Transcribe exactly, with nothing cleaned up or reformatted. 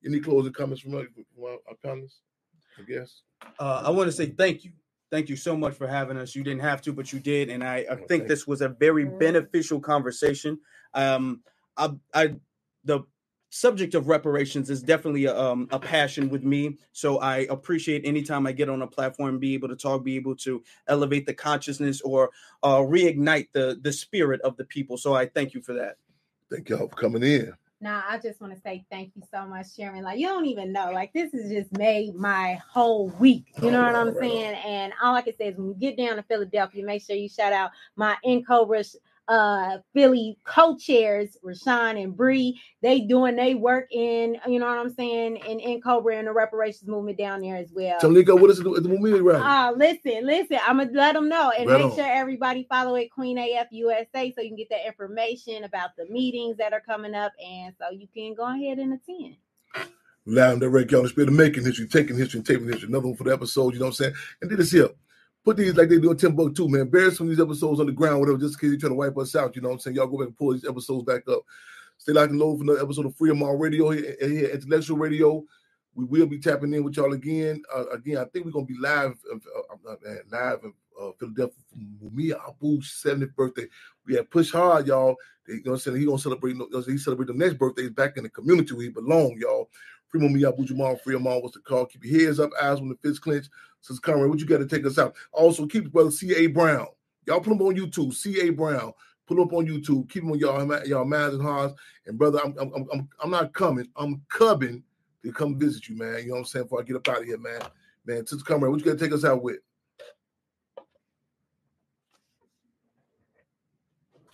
Any closing comments from our, from our, our panelists? I guess. Uh, I want to say thank you. Thank you so much for having us. You didn't have to, but you did, and I, I think this was a very beneficial conversation. Um, I, I, the subject of reparations is definitely a, um, a passion with me. So I appreciate anytime I get on a platform, be able to talk, be able to elevate the consciousness or uh, reignite the the spirit of the people. So I thank you for that. Thank y'all for coming in. Now, I just want to say thank you so much, Chairman. Like, you don't even know. Like, this has just made my whole week. You know all what right, I'm right saying? On. And all I can say is when you get down to Philadelphia, make sure you shout out my N-Cobra uh, Philly co-chairs, Rashawn and Bree. They doing they work in, you know what I'm saying, in N-Cobra and the reparations movement down there as well. So, Nico, what is it at the movement right? Uh, listen, listen. I'm going to let them know. And right make on. sure everybody follow it, Queen A F U S A, so you can get that information about the meetings that are coming up. And so you can go ahead and attend. Live and direct, y'all. The spirit of making history, taking history, and taping history. Another one for the episode, you know what I'm saying? And then this here. Put these like they do in Timbuktu, man. Bury some of these episodes on the ground, whatever, just in case you're trying to wipe us out. You know what I'm saying? Y'all go back and pull these episodes back up. Stay locked and loaded for another episode of Freedom On Radio here, here at Intellectual Radio. We will be tapping in with y'all again. Uh, again, I think we're gonna be live, uh, uh, live in uh, Philadelphia for Mumia Abu's seventieth birthday. We had Push Hard, y'all. They, you know what I'm saying? He gonna celebrate. You know, he celebrate the next birthday back in the community where he belong, y'all. Free Mumia Abu Jamal, Free Amal, what's the call? Keep your heads up, eyes on the fists clenched. Sister Conrad, what you got to take us out? Also, keep brother C A Brown. Y'all put him on YouTube. C A Brown. Put him up on YouTube. Keep him on y'all, y'all minds and hearts. And brother, I'm, I'm, I'm, I'm not coming. I'm coming to come visit you, man. You know what I'm saying? Before I get up out of here, man. Man, Sister Conrad, what you got to take us out with?